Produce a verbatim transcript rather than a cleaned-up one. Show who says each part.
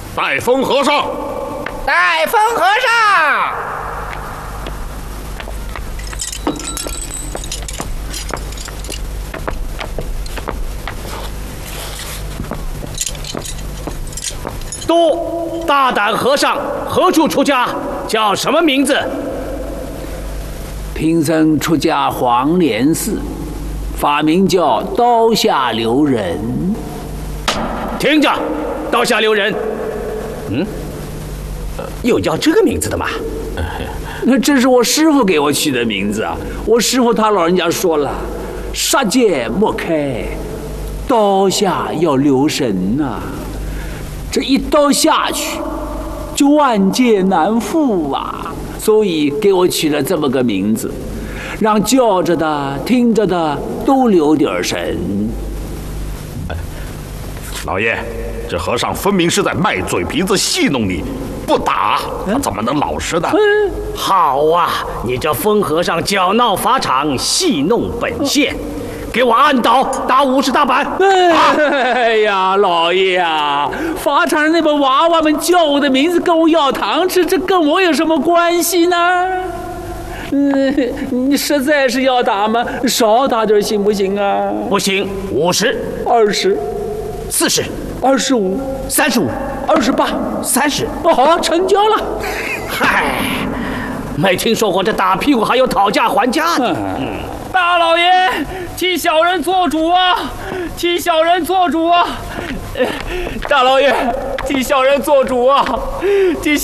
Speaker 1: 戴风和尚，
Speaker 2: 戴风和尚。
Speaker 3: 都大胆和尚何处出家？叫什么名字？
Speaker 4: 贫僧出家黄莲寺，法名叫刀下留人。
Speaker 3: 听着，刀下留人。嗯，有叫这个名字的吗？
Speaker 4: 那这是我师父给我取的名字啊！我师父他老人家说了，杀戒莫开，刀下要留神呐、啊。这一刀下去，就万劫难复啊！所以给我取了这么个名字，让叫着的、听着的都留点神。
Speaker 1: 老爷，这和尚分明是在卖嘴皮子戏弄你，不打他怎么能老实呢？
Speaker 3: 嗯，好啊，你这疯和尚搅闹法场，戏弄本县。给我按倒，打五十大板！
Speaker 4: 哎呀，老爷啊，法场上那帮娃娃们叫我的名字，跟我要糖吃，这跟我有什么关系呢？嗯，你实在是要打吗？少打点行不行啊？
Speaker 3: 不行，五十、
Speaker 4: 二十、
Speaker 3: 四十、
Speaker 4: 二十五、
Speaker 3: 三十五、
Speaker 4: 二十八、
Speaker 3: 三十。
Speaker 4: 哦，好，成交了。
Speaker 3: 嗨，没听说过这打屁股还有讨价还价的。
Speaker 4: 嗯，
Speaker 5: 大老爷，替小人做主啊！替小人做主啊！大老爷，替小人做主啊！替。